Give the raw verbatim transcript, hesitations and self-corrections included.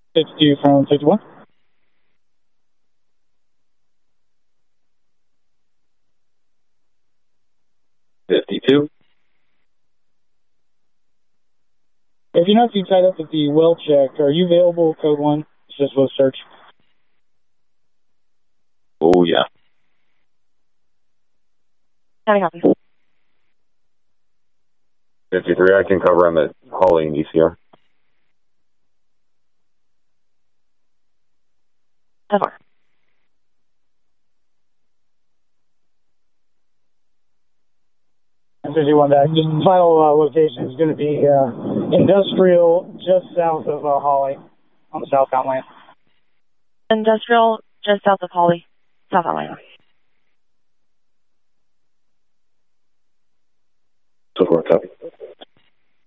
fifty-two from fifty-one. fifty-two. If you're not being tied up with the well check, are you available, code one? It's just a search. Oh, yeah. County copy. fifty-three, I can cover him at Holly and E C R. ten four. fifty-one back. The final uh, location is going to be uh, industrial just south of uh, Holly on the southbound lane. Industrial just south of Holly, southbound lane. So far, copy.